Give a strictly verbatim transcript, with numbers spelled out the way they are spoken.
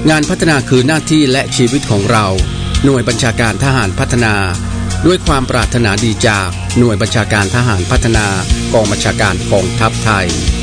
งานพัฒนาคือหน้าที่และชีวิตของเราหน่วยบัญชาการทหารพัฒนาด้วยความปรารถนาดีจากหน่วยบัญชาการทหารพัฒนากองบัญชาการกองทัพไทย